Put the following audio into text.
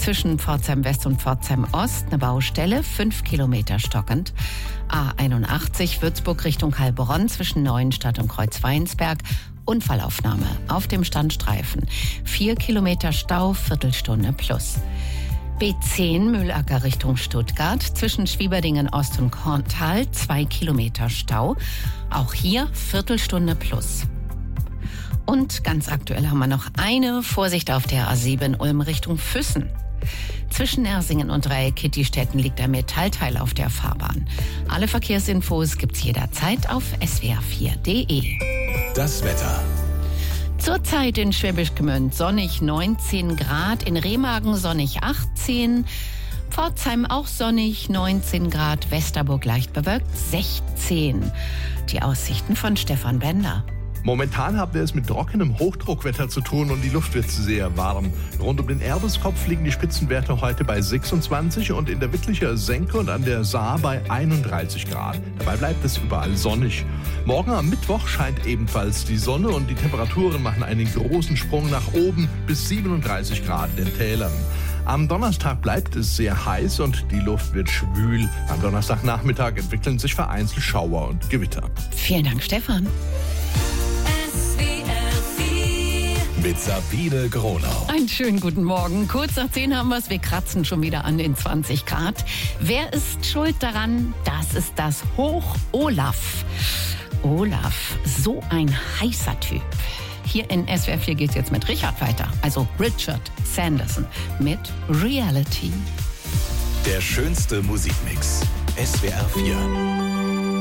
Zwischen Pforzheim West und Pforzheim Ost eine Baustelle, 5 Kilometer stockend. A81 Würzburg Richtung Heilbronn zwischen Neuenstadt und Kreuzweinsberg. Unfallaufnahme auf dem Standstreifen. 4 Kilometer Stau, Viertelstunde plus. B10 Mühlacker Richtung Stuttgart zwischen Schwieberdingen Ost und Korntal 2 Kilometer Stau. Auch hier Viertelstunde plus. Und ganz aktuell haben wir noch eine Vorsicht auf der A7 Ulm Richtung Füssen. Zwischen Ersingen und Dreieck-Kittistetten liegt ein Metallteil auf der Fahrbahn. Alle Verkehrsinfos gibt's jederzeit auf swr4.de. Das Wetter. Zurzeit in Schwäbisch Gmünd sonnig 19 Grad, in Remagen sonnig 18, Pforzheim auch sonnig 19 Grad, Westerburg leicht bewölkt 16. Die Aussichten von Stefan Bender. Momentan haben wir es mit trockenem Hochdruckwetter zu tun und die Luft wird sehr warm. Rund um den Erbeskopf liegen die Spitzenwerte heute bei 26 und in der Wittlicher Senke und an der Saar bei 31 Grad. Dabei bleibt es überall sonnig. Morgen am Mittwoch scheint ebenfalls die Sonne und die Temperaturen machen einen großen Sprung nach oben bis 37 Grad in den Tälern. Am Donnerstag bleibt es sehr heiß und die Luft wird schwül. Am Donnerstagnachmittag entwickeln sich vereinzelt Schauer und Gewitter. Vielen Dank, Stefan. Mit Sabine Gronau. Einen schönen guten Morgen. Kurz nach 10 haben wir es. Wir kratzen schon wieder an den 20 Grad. Wer ist schuld daran? Das ist das Hoch-Olaf. Olaf, so ein heißer Typ. Hier in SWR 4 geht es jetzt mit Richard weiter. Also Richard Sanderson mit Reality. Der schönste Musikmix. SWR 4.